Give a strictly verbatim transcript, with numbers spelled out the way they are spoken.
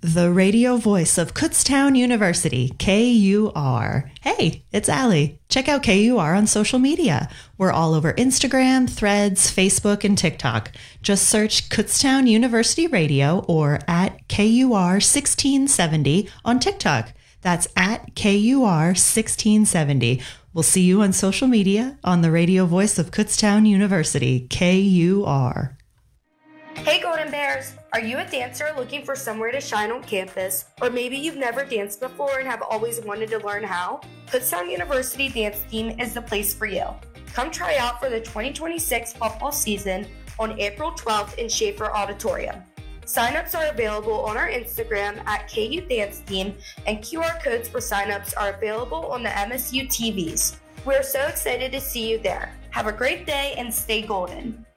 the radio voice of Kutztown University, K U R. Hey, it's Allie. Check out K U R on social media. We're all over Instagram, Threads, Facebook, and TikTok. Just search Kutztown University Radio or at K U R sixteen seventy on TikTok. That's at K U R sixteen seventy. We'll see you on social media on the radio voice of Kutztown University, K U R. Hey Golden Bears! Are you a dancer looking for somewhere to shine on campus? Or maybe you've never danced before and have always wanted to learn how? Kutztown University Dance Team is the place for you. Come try out for the twenty twenty-six football season on April twelfth in Schaefer Auditorium. Sign-ups are available on our Instagram at K U Dance Team, and Q R codes for sign-ups are available on the M S U T Vs. We're so excited to see you there. Have a great day and stay golden.